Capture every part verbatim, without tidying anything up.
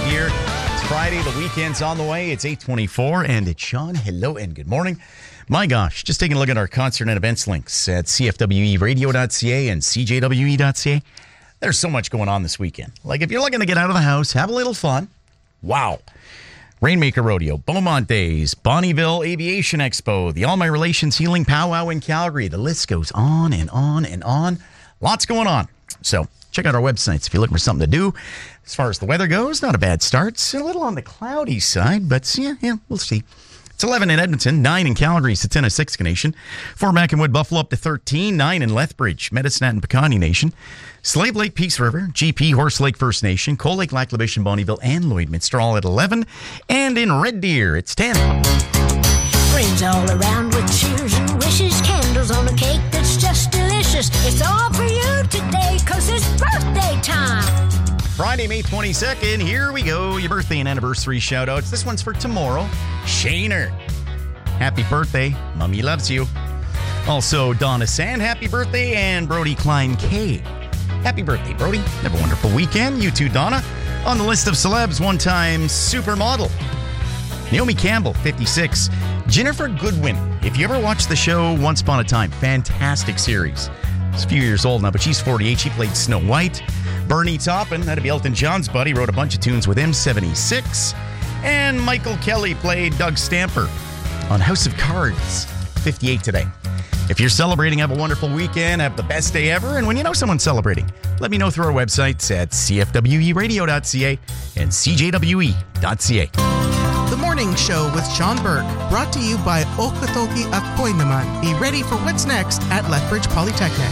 here. It's Friday. The weekend's on the way. It's eight twenty-four, and it's Sean. Hello and good morning. My gosh, just taking a look at our concert and events links at c f w e radio dot c a and c j w e dot c a. There's so much going on this weekend. Like, if you're looking to get out of the house, have a little fun. Wow. Rainmaker Rodeo, Beaumont Days, Bonnyville Aviation Expo, the All My Relations Healing Powwow in Calgary. The list goes on and on and on. Lots going on. So check out our websites if you're looking for something to do. As far as the weather goes, not a bad start. It's a little on the cloudy side, but yeah, yeah, we'll see. It's eleven in Edmonton, nine in Calgary, Satina, six Nation, four Mackenwood, Buffalo up to thirteen, nine in Lethbridge, Medicine and Piikani Nation, Slave Lake, Peace River, G P, Horse Lake First Nation, Coal Lake, Lac La Biche, and Bonnyville, and Lloydminster all at eleven, and in Red Deer, it's ten. Friends all around with cheers and wishes, candles on a cake that's just delicious. It's all for you today, cause it's birthday time. Friday, May twenty-second, here we go. Your birthday and anniversary shout-outs. This one's for tomorrow. Shaner. Happy birthday. Mommy loves you. Also, Donna Sand, happy birthday. And Brody Klein K. Happy birthday, Brody. Have a wonderful weekend. You too, Donna. On the list of celebs, one-time supermodel Naomi Campbell, fifty-six. Jennifer Goodwin. If you ever watched the show Once Upon a Time, fantastic series. She's a few years old now, but she's forty-eight. She played Snow White. Bernie Taupin, that'd be Elton John's buddy, wrote a bunch of tunes with him, seventy-six. And Michael Kelly played Doug Stamper on House of Cards, fifty-eight today. If you're celebrating, have a wonderful weekend, have the best day ever, and when you know someone's celebrating, let me know through our websites at c f w e radio dot c a and c j w e dot c a. The Morning Show with Sean Burke, brought to you by Okatoki Akoy Naman. Be ready for what's next at Lethbridge Polytechnic.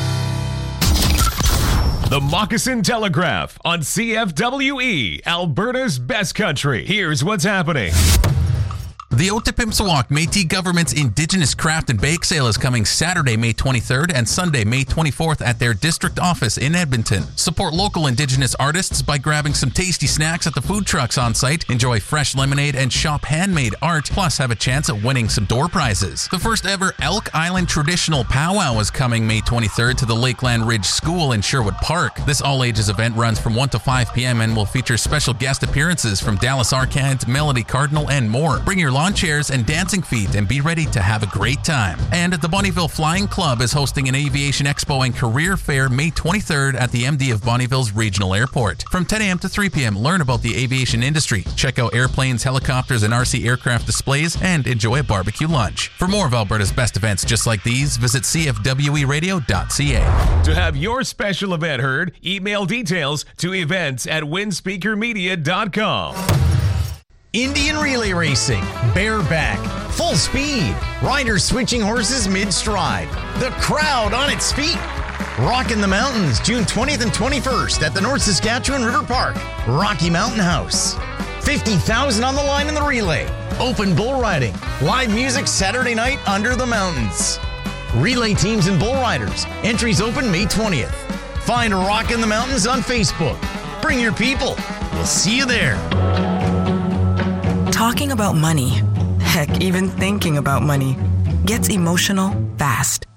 The Moccasin Telegraph on C F W E, Alberta's best country. Here's what's happening. The Otipemisiwak Métis Government's Indigenous Craft and Bake Sale is coming Saturday, May twenty-third and Sunday, May twenty-fourth at their district office in Edmonton. Support local Indigenous artists by grabbing some tasty snacks at the food trucks on site, enjoy fresh lemonade, and shop handmade art, plus have a chance at winning some door prizes. The first ever Elk Island Traditional Powwow is coming May twenty-third to the Lakeland Ridge School in Sherwood Park. This all-ages event runs from one to five p.m. and will feature special guest appearances from Dallas Arcades, Melody Cardinal, and more. Bring your lawn chairs and dancing feet and be ready to have a great time. And the Bonnyville Flying Club is hosting an aviation expo and career fair May twenty-third at the M D of Bonnyville's Regional Airport. From ten a.m. to three p.m., learn about the aviation industry, check out airplanes, helicopters, and R C aircraft displays, and enjoy a barbecue lunch. For more of Alberta's best events just like these, visit c f w e radio dot c a. To have your special event heard, email details to events at winspeaker media dot com. Indian relay racing, bareback, full speed, riders switching horses mid-stride, the crowd on its feet. Rockin' the Mountains, June twentieth and twenty-first at the North Saskatchewan River Park, Rocky Mountain House. fifty thousand on the line in the relay. Open bull riding, live music Saturday night under the mountains. Relay teams and bull riders, entries open May twentieth. Find Rockin' the Mountains on Facebook. Bring your people. We'll see you there. Talking about money, heck, even thinking about money, gets emotional fast.